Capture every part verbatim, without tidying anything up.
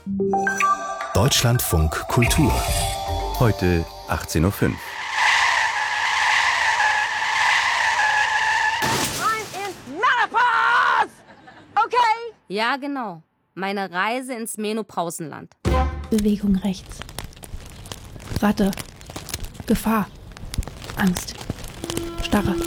Deutschlandfunk Kultur. Heute achtzehn Uhr fünf. Ja, genau. Meine Reise ins Menopausenland. Bewegung rechts. Ratte. Gefahr. Angst. Starre.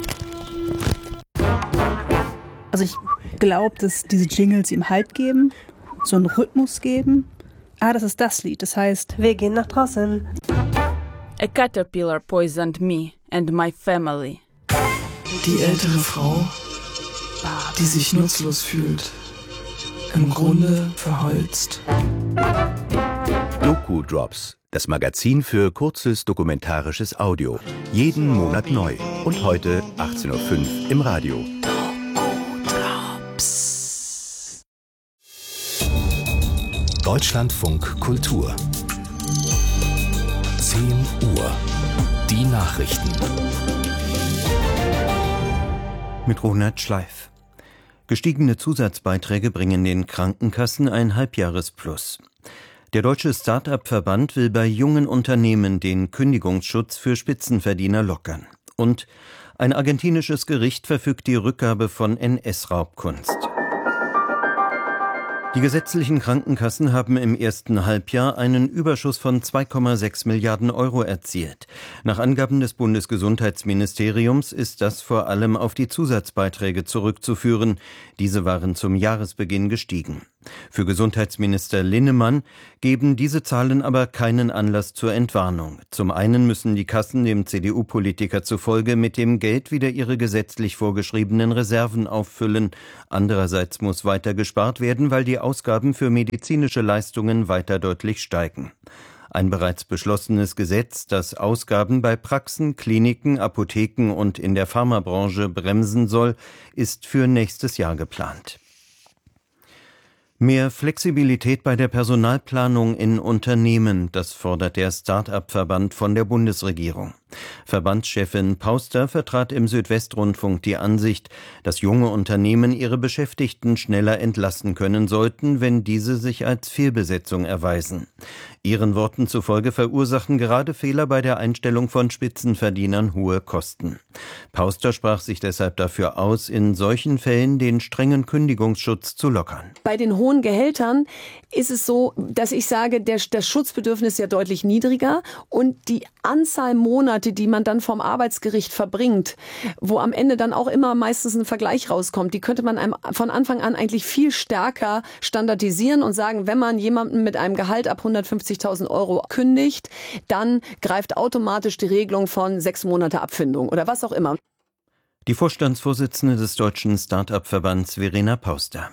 Also ich glaube, dass diese Jingles ihm Halt geben, so einen Rhythmus geben. Ah, das ist das Lied. Das heißt, wir gehen nach draußen. A caterpillar poisoned me and my family. Die ältere Frau, die sich nutzlos fühlt. Im Grunde verholzt. Doku Drops, das Magazin für kurzes dokumentarisches Audio. Jeden Monat neu. Und heute achtzehn Uhr fünf im Radio. Drops. Deutschlandfunk Kultur. zehn Uhr. Die Nachrichten. Mit Ronald Schleif. Gestiegene Zusatzbeiträge bringen den Krankenkassen ein Halbjahresplus. Der Deutsche Start-up-Verband will bei jungen Unternehmen den Kündigungsschutz für Spitzenverdiener lockern. Und ein argentinisches Gericht verfügt die Rückgabe von N S-Raubkunst. Die gesetzlichen Krankenkassen haben im ersten Halbjahr einen Überschuss von zwei Komma sechs Milliarden Euro erzielt. Nach Angaben des Bundesgesundheitsministeriums ist das vor allem auf die Zusatzbeiträge zurückzuführen. Diese waren zum Jahresbeginn gestiegen. Für Gesundheitsminister Linnemann geben diese Zahlen aber keinen Anlass zur Entwarnung. Zum einen müssen die Kassen dem C D U-Politiker zufolge mit dem Geld wieder ihre gesetzlich vorgeschriebenen Reserven auffüllen. Andererseits muss weiter gespart werden, weil die Ausgaben für medizinische Leistungen weiter deutlich steigen. Ein bereits beschlossenes Gesetz, das Ausgaben bei Praxen, Kliniken, Apotheken und in der Pharmabranche bremsen soll, ist für nächstes Jahr geplant. Mehr Flexibilität bei der Personalplanung in Unternehmen, das fordert der Start-up-Verband von der Bundesregierung. Verbandschefin Pauster vertrat im Südwestrundfunk die Ansicht, dass junge Unternehmen ihre Beschäftigten schneller entlassen können sollten, wenn diese sich als Fehlbesetzung erweisen. Ihren Worten zufolge verursachen gerade Fehler bei der Einstellung von Spitzenverdienern hohe Kosten. Pauster sprach sich deshalb dafür aus, in solchen Fällen den strengen Kündigungsschutz zu lockern. Bei den hohen Gehältern ist es so, dass ich sage, der, das Schutzbedürfnis ist ja deutlich niedriger und die Anzahl Monate, die man dann vom Arbeitsgericht verbringt, wo am Ende dann auch immer meistens ein Vergleich rauskommt, die könnte man einem von Anfang an eigentlich viel stärker standardisieren und sagen, wenn man jemanden mit einem Gehalt ab hundertfünfzigtausend Euro kündigt, dann greift automatisch die Regelung von sechs Monate Abfindung oder was auch immer. Die Vorstandsvorsitzende des Deutschen Start-up-Verbands Verena Pauster.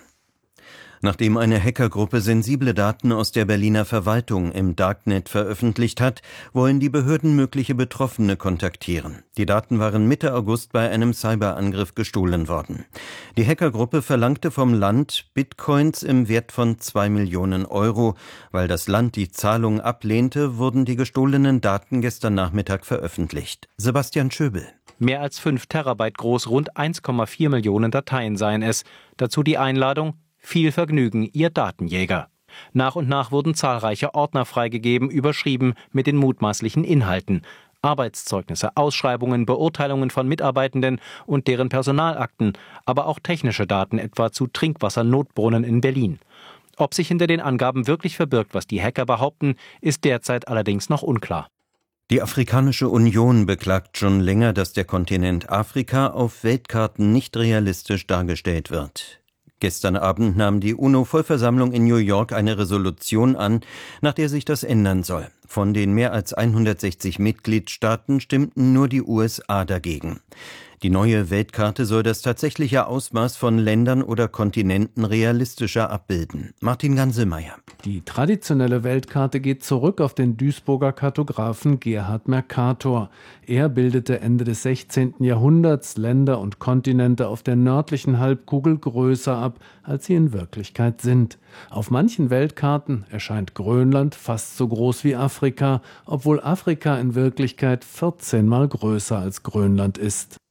Nachdem eine Hackergruppe sensible Daten aus der Berliner Verwaltung im Darknet veröffentlicht hat, wollen die Behörden mögliche Betroffene kontaktieren. Die Daten waren Mitte August bei einem Cyberangriff gestohlen worden. Die Hackergruppe verlangte vom Land Bitcoins im Wert von zwei Millionen Euro. Weil das Land die Zahlung ablehnte, wurden die gestohlenen Daten gestern Nachmittag veröffentlicht. Sebastian Schöbel. Mehr als fünf Terabyte groß, rund eins Komma vier Millionen Dateien seien es. Dazu die Einladung: Viel Vergnügen, Ihr Datenjäger. Nach und nach wurden zahlreiche Ordner freigegeben, überschrieben mit den mutmaßlichen Inhalten. Arbeitszeugnisse, Ausschreibungen, Beurteilungen von Mitarbeitenden und deren Personalakten, aber auch technische Daten, etwa zu Trinkwassernotbrunnen in Berlin. Ob sich hinter den Angaben wirklich verbirgt, was die Hacker behaupten, ist derzeit allerdings noch unklar. Die Afrikanische Union beklagt schon länger, dass der Kontinent Afrika auf Weltkarten nicht realistisch dargestellt wird. Gestern Abend nahm die UNO-Vollversammlung in New York eine Resolution an, nach der sich das ändern soll. Von den mehr als hundertsechzig Mitgliedstaaten stimmten nur die U S A dagegen. Die neue Weltkarte soll das tatsächliche Ausmaß von Ländern oder Kontinenten realistischer abbilden. Martin Ganselmeier. Die traditionelle Weltkarte geht zurück auf den Duisburger Kartografen Gerhard Mercator. Er bildete Ende des sechzehnten Jahrhunderts Länder und Kontinente auf der nördlichen Halbkugel größer ab, als sie in Wirklichkeit sind. Auf manchen Weltkarten erscheint Grönland fast so groß wie Afrika, obwohl Afrika in Wirklichkeit vierzehn Mal größer als Grönland ist.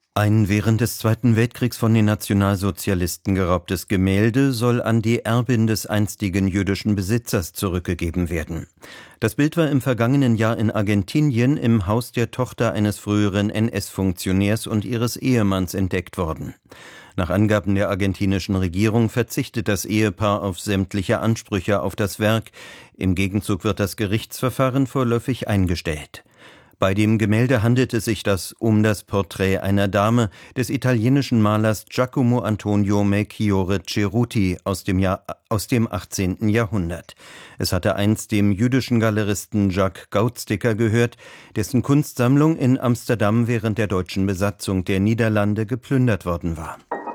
Ein während des Zweiten Weltkriegs von den Nationalsozialisten geraubtes Gemälde soll an die Erbin des einstigen jüdischen Besitzers zurückgegeben werden. Das Bild war im vergangenen Jahr in Argentinien im Haus der Tochter eines früheren N S-Funktionärs und ihres Ehemanns entdeckt worden. Nach Angaben der argentinischen Regierung verzichtet das Ehepaar auf sämtliche Ansprüche auf das Werk. Im Gegenzug wird das Gerichtsverfahren vorläufig eingestellt. Bei dem Gemälde handelt es sich das um das Porträt einer Dame des italienischen Malers Giacomo Antonio Melchiorre Ceruti aus dem Jahr, aus dem achtzehnten Jahrhundert. Es hatte einst dem jüdischen Galeristen Jacques Gautsticker gehört, dessen Kunstsammlung in Amsterdam während der deutschen Besatzung der Niederlande geplündert worden war.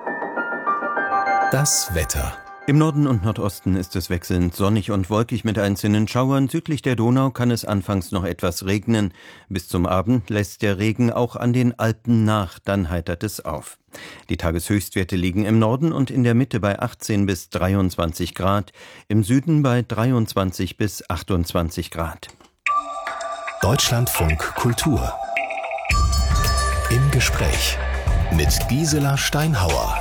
Das Wetter. Im Norden und Nordosten ist es wechselnd sonnig und wolkig mit einzelnen Schauern. Südlich der Donau kann es anfangs noch etwas regnen. Bis zum Abend lässt der Regen auch an den Alpen nach, dann heitert es auf. Die Tageshöchstwerte liegen im Norden und in der Mitte bei achtzehn bis dreiundzwanzig Grad, im Süden bei dreiundzwanzig bis achtundzwanzig Grad. Deutschlandfunk Kultur. Im Gespräch mit Gisela Steinhauer.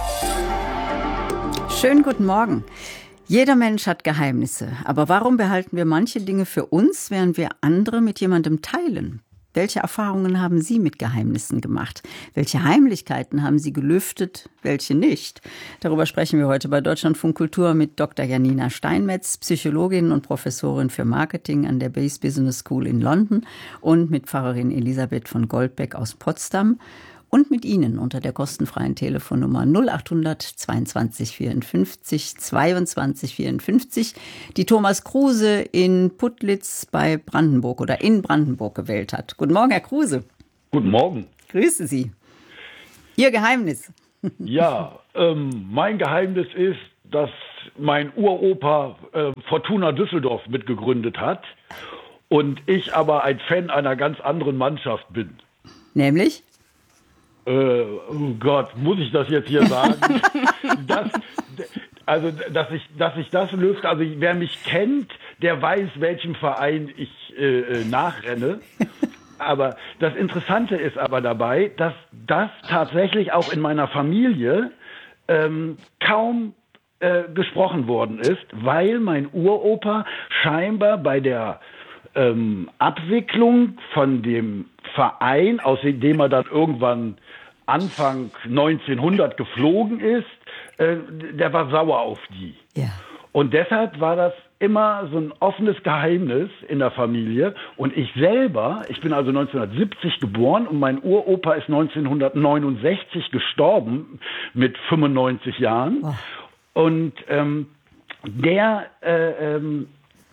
Schönen guten Morgen. Jeder Mensch hat Geheimnisse. Aber warum behalten wir manche Dinge für uns, während wir andere mit jemandem teilen? Welche Erfahrungen haben Sie mit Geheimnissen gemacht? Welche Heimlichkeiten haben Sie gelüftet, welche nicht? Darüber sprechen wir heute bei Deutschlandfunk Kultur mit Doktor Janina Steinmetz, Psychologin und Professorin für Marketing an der Base Business School in London und mit Pfarrerin Elisabeth von Goldbeck aus Potsdam. Und mit Ihnen unter der kostenfreien Telefonnummer null achthundert zweiundzwanzig vierundfünfzig zweiundzwanzig vierundfünfzig, die Thomas Kruse in Putlitz bei Brandenburg oder in Brandenburg gewählt hat. Guten Morgen, Herr Kruse. Guten Morgen. Grüße Sie. Ihr Geheimnis. Ja, ähm, mein Geheimnis ist, dass mein Uropa äh, Fortuna Düsseldorf mitgegründet hat und ich aber ein Fan einer ganz anderen Mannschaft bin. Nämlich? Äh, oh Gott, muss ich das jetzt hier sagen? das, also, dass ich, dass ich das lüfte, also wer mich kennt, der weiß, welchem Verein ich äh, nachrenne. Aber das Interessante ist aber dabei, dass das tatsächlich auch in meiner Familie ähm, kaum äh, gesprochen worden ist, weil mein Uropa scheinbar bei der ähm, Abwicklung von dem Verein, aus dem er dann irgendwann Anfang neunzehnhundert geflogen ist, äh, der war sauer auf die. Ja. Und deshalb war das immer so ein offenes Geheimnis in der Familie. Und ich selber, ich bin also neunzehnhundertsiebzig geboren und mein Uropa ist neunzehnhundertneunundsechzig gestorben mit fünfundneunzig Jahren. Oh. Und ähm, der äh, ähm,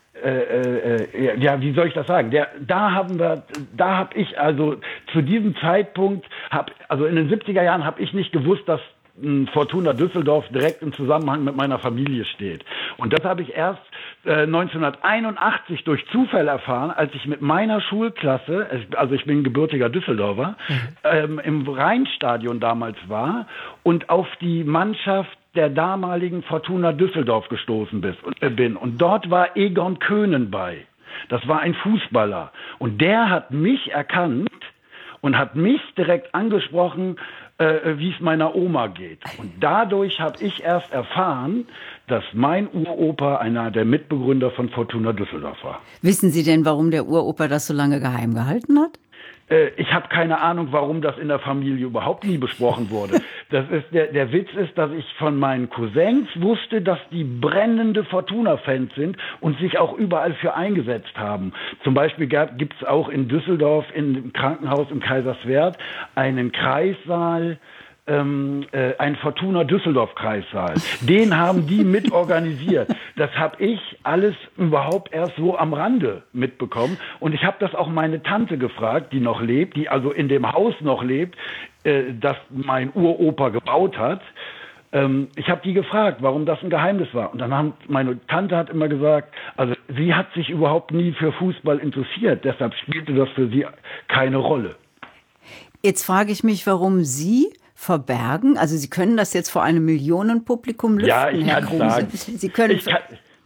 Äh, äh, ja, wie soll ich das sagen? Der, da haben wir, da habe ich also zu diesem Zeitpunkt, hab, also in den siebziger Jahren habe ich nicht gewusst, dass ein Fortuna Düsseldorf direkt im Zusammenhang mit meiner Familie steht. Und das habe ich erst äh, neunzehnhunderteinundachtzig durch Zufall erfahren, als ich mit meiner Schulklasse, also ich bin gebürtiger Düsseldorfer, mhm. ähm, im Rheinstadion damals war und auf die Mannschaft der damaligen Fortuna Düsseldorf gestoßen bin. Und dort war Egon Köhnen bei. Das war ein Fußballer. Und der hat mich erkannt und hat mich direkt angesprochen, äh, wie es meiner Oma geht. Und dadurch habe ich erst erfahren, dass mein Uropa einer der Mitbegründer von Fortuna Düsseldorf war. Wissen Sie denn, warum der Uropa das so lange geheim gehalten hat? Ich habe keine Ahnung, warum das in der Familie überhaupt nie besprochen wurde. Das ist der, der Witz ist, dass ich von meinen Cousins wusste, dass die brennende Fortuna-Fans sind und sich auch überall für eingesetzt haben. Zum Beispiel gibt es auch in Düsseldorf im Krankenhaus im Kaiserswerth einen Kreissaal, ähm, äh, ein Fortuna Düsseldorf Kreissaal. Den haben die mit organisiert. Das habe ich alles überhaupt erst so am Rande mitbekommen. Und ich habe das auch meine Tante gefragt, die noch lebt, die also in dem Haus noch lebt, äh, das mein Uropa gebaut hat. Ähm, ich habe die gefragt, warum das ein Geheimnis war. Und dann haben meine Tante hat immer gesagt, also sie hat sich überhaupt nie für Fußball interessiert. Deshalb spielte das für sie keine Rolle. Jetzt frage ich mich, warum Sie verbergen? Also Sie können das jetzt vor einem Millionenpublikum lüften, ja, ich Herr kann Kruse. sagen. Sie können ich kann,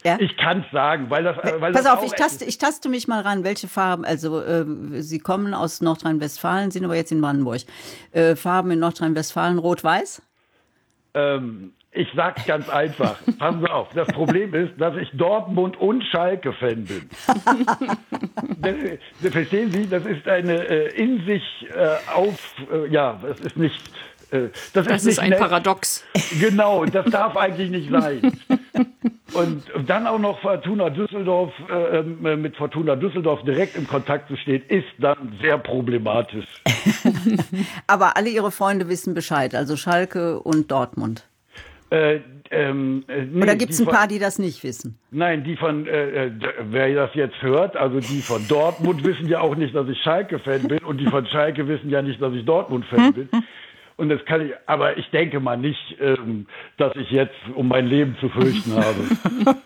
Ja? Ich kann es sagen, weil das. Weil Pass das auf, auch ich taste, ich taste mich mal ran. Welche Farben? Also äh, Sie kommen aus Nordrhein-Westfalen, sind aber jetzt in Brandenburg. Äh, Farben in Nordrhein-Westfalen: Rot-Weiß? Ähm, ich sag's ganz einfach. Passen Sie auf. Das Problem ist, dass ich Dortmund und Schalke-Fan bin. das, das, verstehen Sie? Das ist eine äh, in sich äh, auf. Äh, ja, das ist nicht. Äh, das, das ist, ist nicht ein nett. Paradox. Genau, das darf eigentlich nicht sein. Und dann auch noch Fortuna Düsseldorf, äh, mit Fortuna Düsseldorf direkt im Kontakt zu stehen, ist dann sehr problematisch. Aber alle Ihre Freunde wissen Bescheid, also Schalke und Dortmund. Äh, ähm, nee, Oder gibt es ein von, paar, die das nicht wissen? Nein, die von, äh, wer das jetzt hört, also die von Dortmund wissen ja auch nicht, dass ich Schalke-Fan bin, und die von Schalke wissen ja nicht, dass ich Dortmund-Fan bin. Und das kann ich, aber ich denke mal nicht, ähm, dass ich jetzt um mein Leben zu fürchten habe.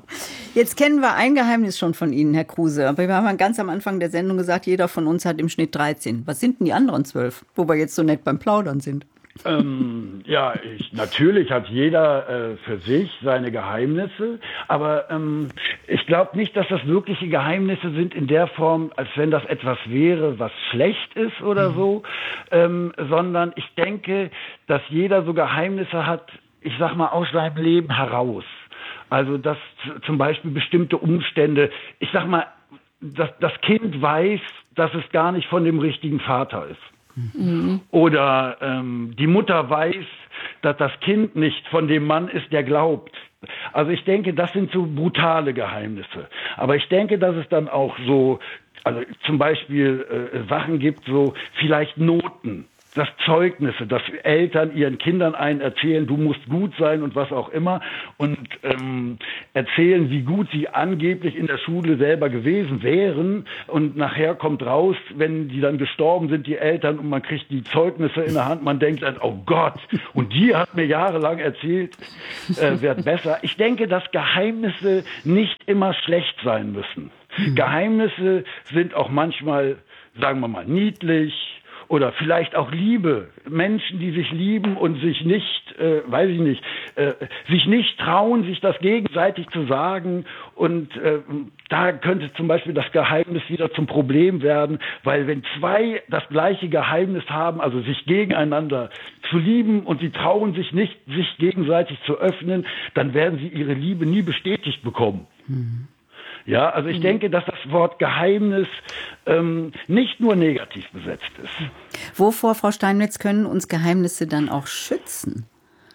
Jetzt kennen wir ein Geheimnis schon von Ihnen, Herr Kruse. Aber wir haben ganz am Anfang der Sendung gesagt, jeder von uns hat im Schnitt dreizehn. Was sind denn die anderen zwölf, wo wir jetzt so nett beim Plaudern sind? Ähm, ja, ich, natürlich hat jeder äh, für sich seine Geheimnisse, aber ähm, ich glaube nicht, dass das wirkliche Geheimnisse sind in der Form, als wenn das etwas wäre, was schlecht ist oder mhm. so, ähm, sondern ich denke, dass jeder so Geheimnisse hat, ich sag mal, aus seinem Leben heraus. Also, dass z- zum Beispiel bestimmte Umstände, ich sag mal, dass das Kind weiß, dass es gar nicht von dem richtigen Vater ist. Mhm. Oder ähm, die Mutter weiß, dass das Kind nicht von dem Mann ist, der glaubt. Also ich denke, das sind so brutale Geheimnisse. Aber ich denke, dass es dann auch so, also zum Beispiel äh, Sachen gibt, so vielleicht Noten, das Zeugnisse, dass Eltern ihren Kindern einen erzählen, du musst gut sein und was auch immer, und ähm, erzählen, wie gut sie angeblich in der Schule selber gewesen wären, und nachher kommt raus, wenn die dann gestorben sind, die Eltern, und man kriegt die Zeugnisse in der Hand, man denkt dann, oh Gott, und die hat mir jahrelang erzählt, äh, wird besser. Ich denke, dass Geheimnisse nicht immer schlecht sein müssen. Mhm. Geheimnisse sind auch manchmal, sagen wir mal, niedlich, oder vielleicht auch Liebe. Menschen, die sich lieben und sich nicht, äh, weiß ich nicht, äh, sich nicht trauen, sich das gegenseitig zu sagen. Und äh, da könnte zum Beispiel das Geheimnis wieder zum Problem werden, weil wenn zwei das gleiche Geheimnis haben, also sich gegeneinander zu lieben, und sie trauen sich nicht, sich gegenseitig zu öffnen, dann werden sie ihre Liebe nie bestätigt bekommen. Mhm. Ja, also ich denke, dass das Wort Geheimnis ähm, nicht nur negativ besetzt ist. Wovor, Frau Steinmetz, können uns Geheimnisse dann auch schützen?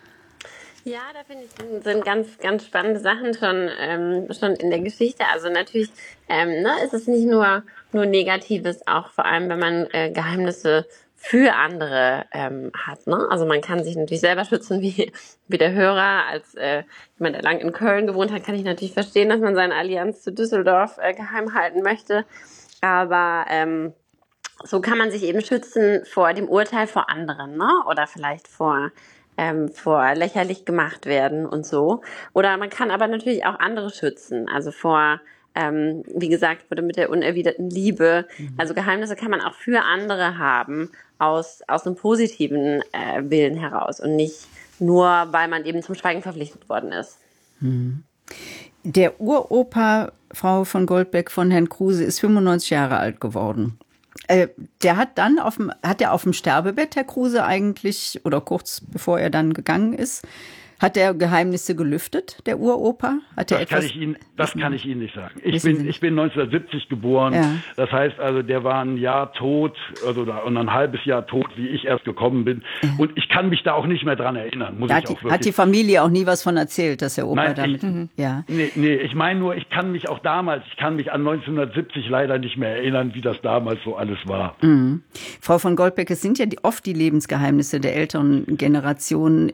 Ja, da finde ich, sind ganz, ganz spannende Sachen schon, ähm, schon in der Geschichte. Also natürlich ähm, ne, ist es nicht nur, nur Negatives, auch vor allem, wenn man äh, Geheimnisse für andere ähm, hat. Ne? Also man kann sich natürlich selber schützen, wie, wie der Hörer. Als äh, jemand, der lang in Köln gewohnt hat, kann ich natürlich verstehen, dass man seine Allianz zu Düsseldorf äh, geheim halten möchte. Aber ähm, so kann man sich eben schützen vor dem Urteil vor anderen, ne? Oder vielleicht vor ähm, vor lächerlich gemacht werden und so. Oder man kann aber natürlich auch andere schützen, also vor Ähm, wie gesagt, wurde mit der unerwiderten Liebe. Also Geheimnisse kann man auch für andere haben, aus, aus einem positiven äh, Willen heraus und nicht nur, weil man eben zum Schweigen verpflichtet worden ist. Hm. Der Uropa, Frau von Goldbeck, von Herrn Kruse, ist fünfundneunzig Jahre alt geworden. Äh, der hat dann auf dem, hat er auf dem Sterbebett, Herr Kruse, eigentlich, oder kurz bevor er dann gegangen ist, hat er Geheimnisse gelüftet, der Uropa? Hat er das etwas? Kann ich Ihnen, das kann ich Ihnen nicht sagen. Ich bin, ich bin neunzehnhundertsiebzig geboren. Ja. Das heißt also, der war ein Jahr tot, also und ein halbes Jahr tot, wie ich erst gekommen bin. Ja. Und ich kann mich da auch nicht mehr dran erinnern. Muss hat, ich auch die, wirklich. Hat die Familie auch nie was von erzählt, dass der Opa Nein, damit... Ich, mhm. ja. nee, nee, ich meine nur, ich kann mich auch damals, ich kann mich an neunzehnhundertsiebzig leider nicht mehr erinnern, wie das damals so alles war. Mhm. Frau von Goldbeck, es sind ja die, oft die Lebensgeheimnisse der älteren Generationen,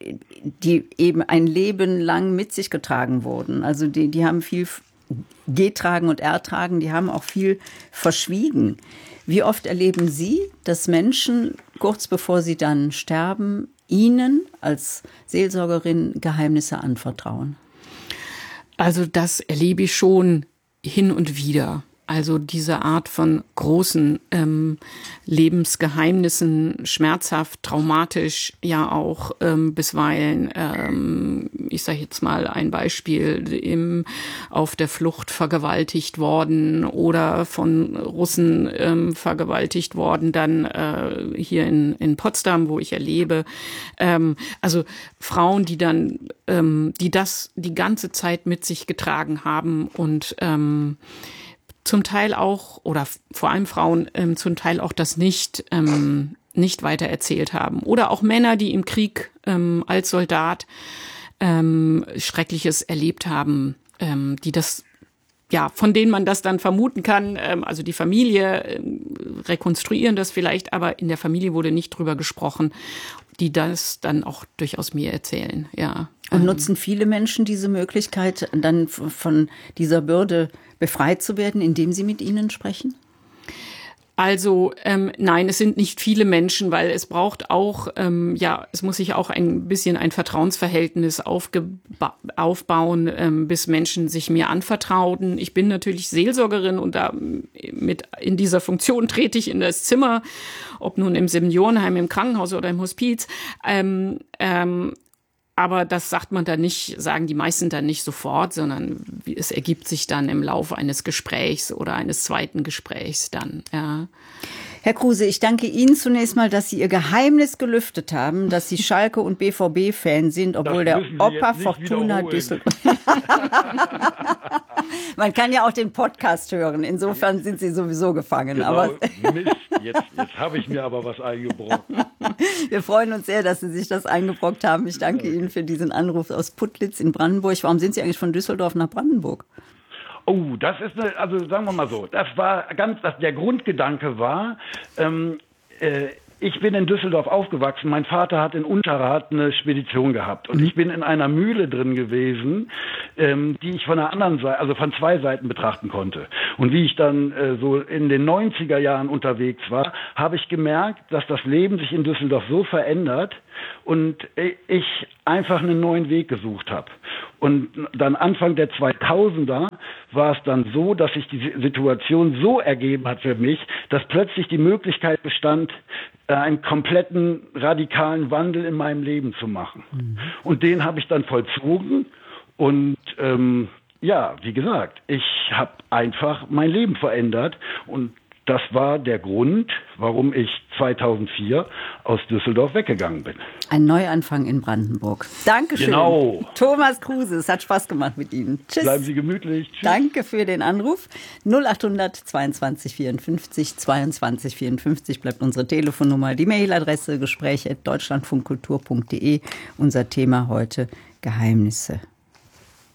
die eben ein Leben lang mit sich getragen wurden. Also die, die haben viel getragen und ertragen, die haben auch viel verschwiegen. Wie oft erleben Sie, dass Menschen, kurz bevor sie dann sterben, Ihnen als Seelsorgerin Geheimnisse anvertrauen? Also das erlebe ich schon hin und wieder. Also diese Art von großen ähm, Lebensgeheimnissen, schmerzhaft, traumatisch, ja auch ähm, bisweilen, ähm, ich sage jetzt mal ein Beispiel, im, auf der Flucht vergewaltigt worden oder von Russen ähm, vergewaltigt worden, dann äh, hier in, in Potsdam, wo ich ja lebe. Ähm, also Frauen, die dann, ähm, die das die ganze Zeit mit sich getragen haben und ähm, zum Teil auch, oder vor allem Frauen, ähm, zum Teil auch das nicht, ähm, nicht weiter erzählt haben. Oder auch Männer, die im Krieg ähm, als Soldat ähm, Schreckliches erlebt haben, ähm, die das, ja, von denen man das dann vermuten kann, ähm, also die Familie ähm, rekonstruieren das vielleicht, aber in der Familie wurde nicht drüber gesprochen, die das dann auch durchaus mir erzählen, ja. Und nutzen viele Menschen diese Möglichkeit, dann von dieser Bürde befreit zu werden, indem sie mit ihnen sprechen? Also ähm, nein, es sind nicht viele Menschen, weil es braucht auch, ähm, ja, es muss sich auch ein bisschen ein Vertrauensverhältnis aufgeba- aufbauen, ähm, bis Menschen sich mir anvertrauten. Ich bin natürlich Seelsorgerin und da mit in dieser Funktion trete ich in das Zimmer, ob nun im Seniorenheim, im Krankenhaus oder im Hospiz. Ähm, ähm, Aber das sagt man dann nicht, sagen die meisten dann nicht sofort, sondern es ergibt sich dann im Laufe eines Gesprächs oder eines zweiten Gesprächs dann, ja. Herr Kruse, ich danke Ihnen zunächst mal, dass Sie Ihr Geheimnis gelüftet haben, dass Sie Schalke- und B V B-Fan sind, obwohl der Opa Fortuna Düsseldorf... Man kann ja auch den Podcast hören, insofern sind Sie sowieso gefangen. Genau, aber Mist, jetzt, jetzt habe ich mir aber was eingebrockt. Wir freuen uns sehr, dass Sie sich das eingebrockt haben. Ich danke Ihnen für diesen Anruf aus Putlitz in Brandenburg. Warum sind Sie eigentlich von Düsseldorf nach Brandenburg? Oh, das ist eine, also sagen wir mal so, das war ganz, das, der Grundgedanke war, ähm, äh, ich bin in Düsseldorf aufgewachsen. Mein Vater hat in Unterrath eine Spedition gehabt und ich bin in einer Mühle drin gewesen, ähm, die ich von der anderen Seite, also von zwei Seiten betrachten konnte. Und wie ich dann äh, so in den neunziger Jahren unterwegs war, habe ich gemerkt, dass das Leben sich in Düsseldorf so verändert und ich einfach einen neuen Weg gesucht habe. Und dann Anfang der zweitausender war es dann so, dass sich die Situation so ergeben hat für mich, dass plötzlich die Möglichkeit bestand, einen kompletten radikalen Wandel in meinem Leben zu machen. Mhm. Und den habe ich dann vollzogen. Und ähm, ja, wie gesagt, ich habe einfach mein Leben verändert. Und das war der Grund, warum ich zweitausendvier aus Düsseldorf weggegangen bin. Ein Neuanfang in Brandenburg. Dankeschön. Genau. Thomas Kruse, es hat Spaß gemacht mit Ihnen. Tschüss. Bleiben Sie gemütlich. Tschüss. Danke für den Anruf. null achthundert zweiundzwanzig vierundfünfzig zweiundzwanzig vierundfünfzig bleibt unsere Telefonnummer. Die Mailadresse gespräche at deutschlandfunkkultur punkt de. Unser Thema heute: Geheimnisse.